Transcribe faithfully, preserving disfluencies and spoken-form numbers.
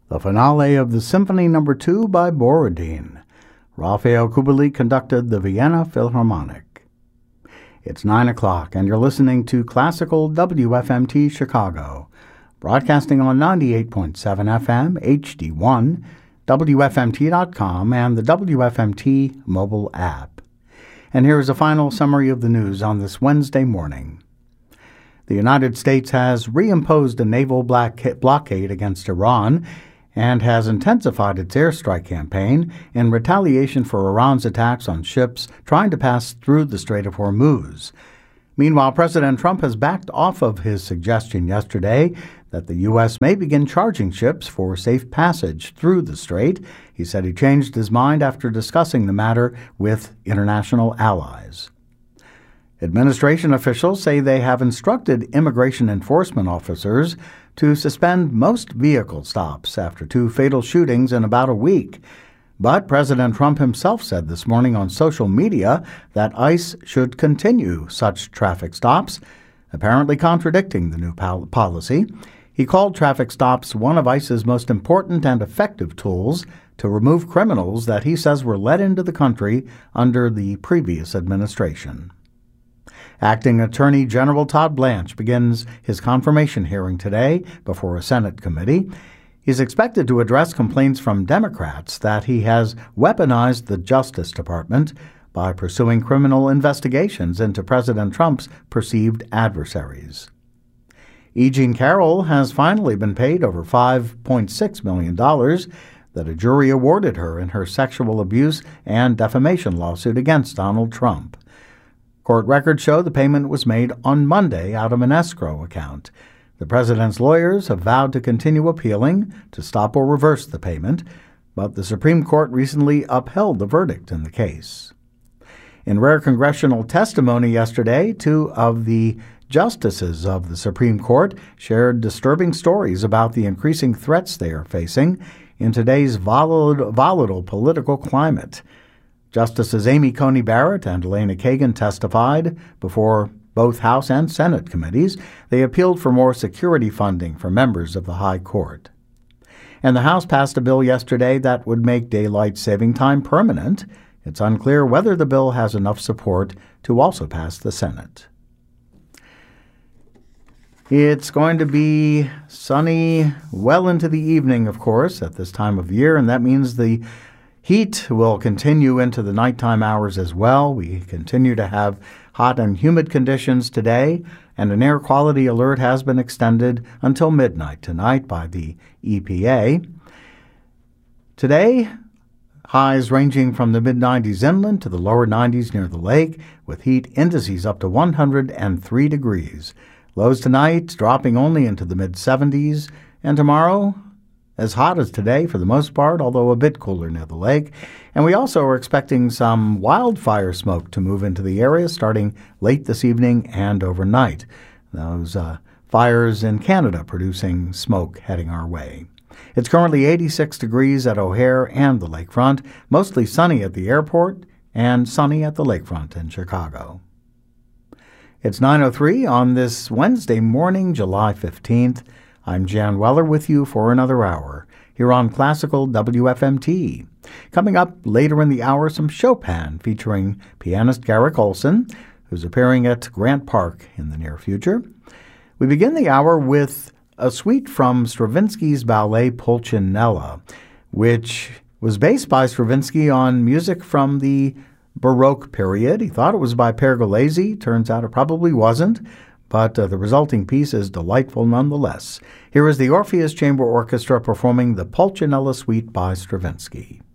The finale of the Symphony Number two by Borodin. Rafael Kubelik conducted the Vienna Philharmonic. It's nine o'clock, and you're listening to Classical W F M T Chicago, broadcasting on ninety-eight point seven F M, H D one, W F M T dot com, and the W F M T mobile app. And here is a final summary of the news on this Wednesday morning. The United States has reimposed a naval blockade against Iran and has intensified its airstrike campaign in retaliation for Iran's attacks on ships trying to pass through the Strait of Hormuz. Meanwhile, President Trump has backed off of his suggestion yesterday that the U S may begin charging ships for safe passage through the strait. He said he changed his mind after discussing the matter with international allies. Administration officials say they have instructed immigration enforcement officers to suspend most vehicle stops after two fatal shootings in about a week. But President Trump himself said this morning on social media that ICE should continue such traffic stops, apparently contradicting the new pol- policy. He called traffic stops one of ICE's most important and effective tools to remove criminals that he says were let into the country under the previous administration. Acting Attorney General Todd Blanche begins his confirmation hearing today before a Senate committee. He's expected to address complaints from Democrats that he has weaponized the Justice Department by pursuing criminal investigations into President Trump's perceived adversaries. E. Jean Carroll has finally been paid over five point six million dollars that a jury awarded her in her sexual abuse and defamation lawsuit against Donald Trump. Court records show the payment was made on Monday out of an escrow account. The president's lawyers have vowed to continue appealing to stop or reverse the payment, but the Supreme Court recently upheld the verdict in the case. In rare congressional testimony yesterday, two of the justices of the Supreme Court shared disturbing stories about the increasing threats they are facing in today's volatile, volatile political climate. Justices Amy Coney Barrett and Elena Kagan testified before both House and Senate committees. They appealed for more security funding for members of the High Court. And the House passed a bill yesterday that would make daylight saving time permanent. It's unclear whether the bill has enough support to also pass the Senate. It's going to be sunny well into the evening, of course, at this time of year, and that means the heat will continue into the nighttime hours as well. We continue to have hot and humid conditions today, and an air quality alert has been extended until midnight tonight by the E P A. Today, highs ranging from the mid nineties inland to the lower nineties near the lake, with heat indices up to one hundred three degrees. Lows tonight dropping only into the mid seventies, and tomorrow as hot as today for the most part, although a bit cooler near the lake. And we also are expecting some wildfire smoke to move into the area starting late this evening and overnight. Those uh, fires in Canada producing smoke heading our way. It's currently eighty-six degrees at O'Hare and the lakefront, mostly sunny at the airport and sunny at the lakefront in Chicago. It's nine oh three on this Wednesday morning, July fifteenth. I'm Jan Weller with you for another hour here on Classical W F M T. Coming up later in the hour, some Chopin featuring pianist Garrick Olson, who's appearing at Grant Park in the near future. We begin the hour with a suite from Stravinsky's ballet Pulcinella, which was based by Stravinsky on music from the Baroque period. He thought it was by Pergolesi. Turns out it probably wasn't. But uh, the resulting piece is delightful nonetheless. Here is the Orpheus Chamber Orchestra performing the Pulcinella Suite by Stravinsky.